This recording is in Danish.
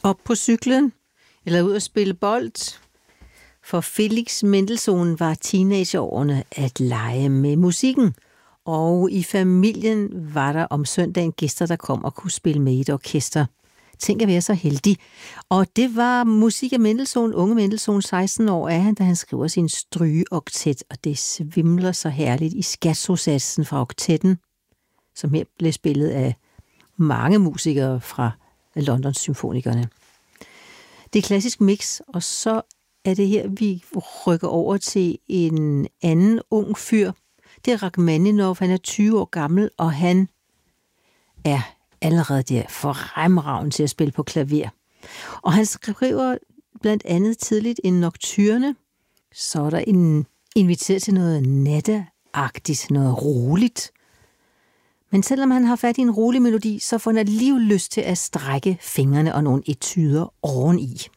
op på cyklen eller ud at spille bold. For Felix Mendelssohn var teenageårene at lege med musikken, og i familien var der om søndagen gæster, der kom og kunne spille med i et orkester. Tænk at være så heldig. Og det var musik af Mendelssohn, unge Mendelssohn, 16 år er han, da han skriver sin strygeoktet, og det svimler så herligt i Scherzo-satsen fra oktetten, som her blev spillet af mange musikere fra Londons symfonikerne. Det er klassisk mix, og så er det her, vi rykker over til en anden ung fyr. Det er Rachmaninov, han er 20 år gammel, og han er allerede der fremragende til at spille på klaver. Og han skriver blandt andet tidligt en nocturne, så er der inviteret til noget natteagtigt, noget roligt. Men selvom han har fat i en rolig melodi, så får han alligevel lyst til at strække fingrene og nogle etuder oveni.